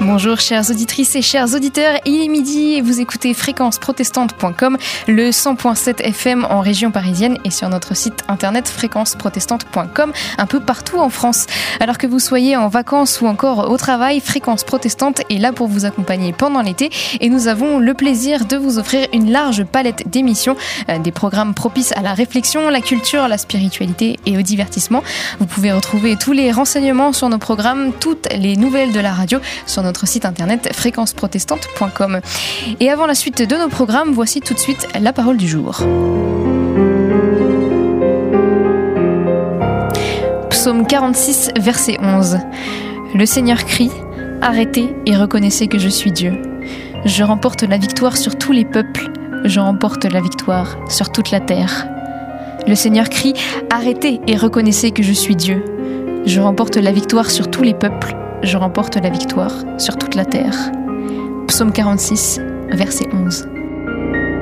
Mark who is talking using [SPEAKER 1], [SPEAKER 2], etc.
[SPEAKER 1] Bonjour chères auditrices et chers auditeurs, il est midi et vous écoutez fréquenceprotestante.com, le 100.7 FM en région parisienne et sur notre site internet fréquenceprotestante.com un peu partout en France. Alors que vous soyez en vacances ou encore au travail, Fréquence Protestante est là pour vous accompagner pendant l'été et nous avons le plaisir de vous offrir une large palette d'émissions, des programmes propices à la réflexion, la culture, la spiritualité et au divertissement. Vous pouvez retrouver tous les renseignements sur nos programmes, toutes les nouvelles de la radio sur notre site internet fréquenceprotestante.com. Et avant la suite de nos programmes, voici tout de suite la parole du jour. Psaume 46, verset 11. Le Seigneur crie, « Arrêtez et reconnaissez que je suis Dieu. Je remporte la victoire sur tous les peuples, je remporte la victoire sur toute la terre. » Le Seigneur crie, « Arrêtez et reconnaissez que je suis Dieu. Je remporte la victoire sur tous les peuples, je remporte la victoire sur toute la terre. » Psaume 46, verset 11.